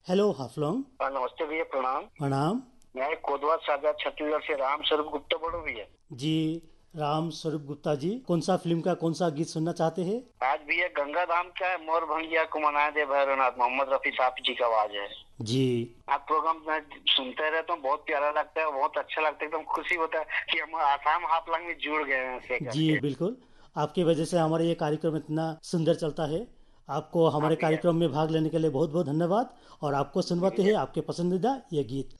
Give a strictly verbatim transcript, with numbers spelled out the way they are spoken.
Hello Haflong. हाँ, नमस्ते भैया, प्रणाम। प्रणाम। मैं कोदवा साजा छत्तीसगढ़ से राम स्वरूप गुप्ता बोल रहा हूँ भैया। जी, राम स्वरूप गुप्ता जी, कौन सा फिल्म का कौन सा गीत सुनना चाहते हैं? आज भैया गंगा धाम का है, मोर भंगिया को मनाए दे भैरवनाथ, मोहम्मद रफी साहब जी का आवाज है। जी। आप प्रोग्राम में सुनते रहता हूँ, बहुत प्यारा लगता है, बहुत अच्छा लगता है, एकदम खुशी होता है कि हम आसाम हाफलॉन्ग में जुड़ गए हैं इससे जी करके। बिल्कुल, आपकी वजह से हमारा ये कार्यक्रम इतना सुंदर चलता है। आपको हाँ हमारे भैया। कार्यक्रम में भाग लेने के लिए बहुत बहुत धन्यवाद। और आपको जी सुनवाते हैं भैया। आपके पसंदीदा ये गीत।